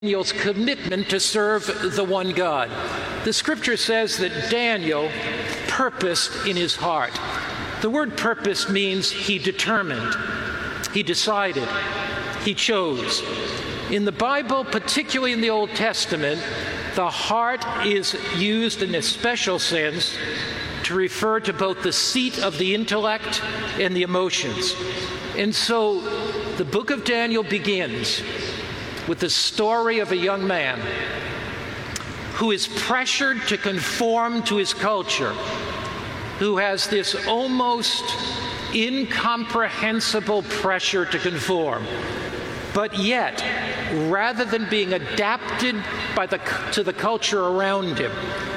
Daniel's commitment to serve the one God. The scripture says that Daniel purposed in his heart. The word purpose means he determined, he decided, he chose. In the Bible, particularly in the Old Testament, the heart is used in a special sense to refer to both the seat of the intellect and the emotions. And so the book of Daniel begins with the story of a young man who is pressured to conform to his culture, who has this almost incomprehensible pressure to conform. But yet, rather than being adapted to the culture around him,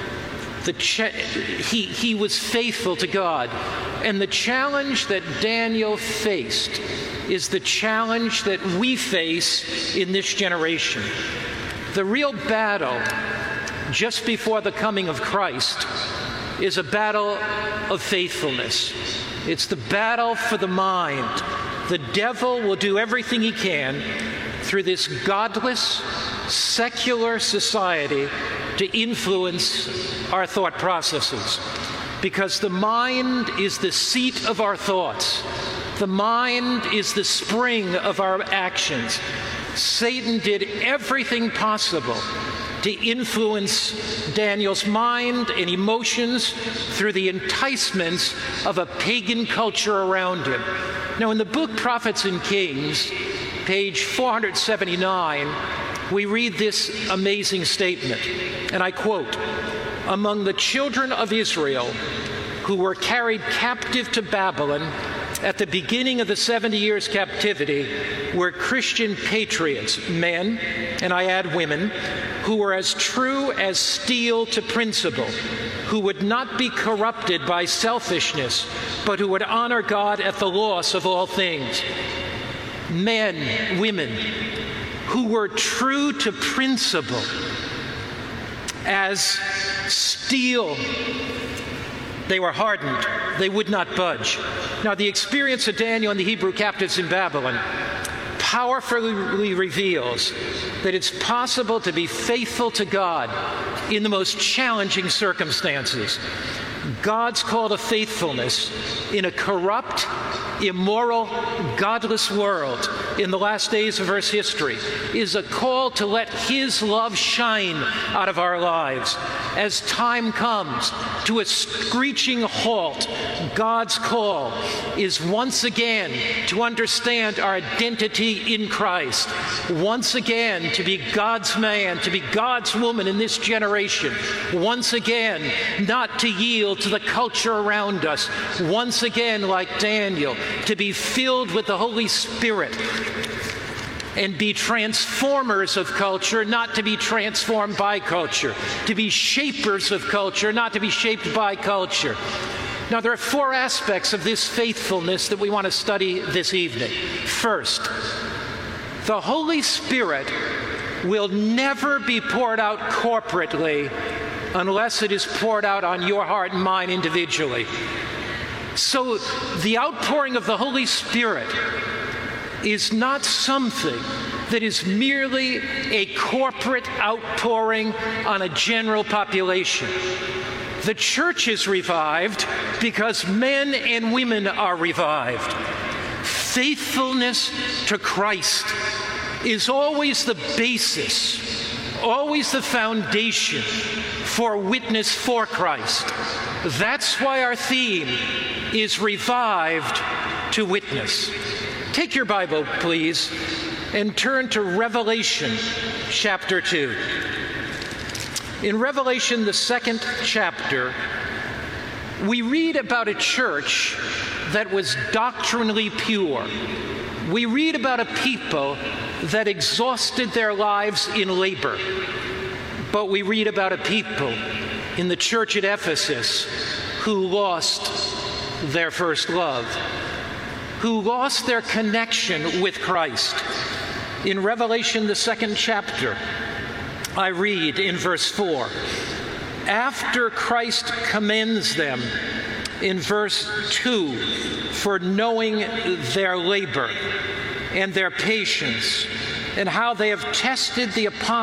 he was faithful to God. And the challenge that Daniel faced is the challenge that we face in this generation. The real battle just before the coming of Christ is a battle of faithfulness. It's the battle for the mind. The devil will do everything he can through this godless, secular society to influence our thought processes. Because the mind is the seat of our thoughts. The mind is the spring of our actions. Satan did everything possible to influence Daniel's mind and emotions through the enticements of a pagan culture around him. Now, in the book Prophets and Kings, page 479, we read this amazing statement, and I quote, "Among the children of Israel who were carried captive to Babylon at the beginning of the 70 years captivity were Christian patriots, men, and I add women, who were as true as steel to principle, who would not be corrupted by selfishness, but who would honor God at the loss of all things." Men, women, who were true to principle, as steel. They were hardened. They would not budge. Now, the experience of Daniel and the Hebrew captives in Babylon powerfully reveals that it's possible to be faithful to God in the most challenging circumstances. God's call to faithfulness in a corrupt, immoral, godless world in the last days of Earth's history is a call to let His love shine out of our lives. As time comes to a screeching halt, God's call is once again to understand our identity in Christ, once again to be God's man, to be God's woman in this generation, once again not to yield to the culture around us, once again, like Daniel, to be filled with the Holy Spirit and be transformers of culture, not to be transformed by culture, to be shapers of culture, not to be shaped by culture. Now, there are four aspects of this faithfulness that we want to study this evening. First, the Holy Spirit will never be poured out corporately unless it is poured out on your heart and mind individually. So the outpouring of the Holy Spirit is not something that is merely a corporate outpouring on a general population. The church is revived because men and women are revived. Faithfulness to Christ is always the basis, always the foundation for witness for Christ. That's why our theme is revived to witness. Take your Bible, please, and turn to Revelation chapter 2. In Revelation, the second chapter, we read about a church that was doctrinally pure. We read about a people that exhausted their lives in labor. But we read about a people in the church at Ephesus who lost their first love, who lost their connection with Christ. In Revelation, the second chapter, I read in verse 4, after Christ commends them in verse 2 for knowing their labor and their patience and how they have tested the apostles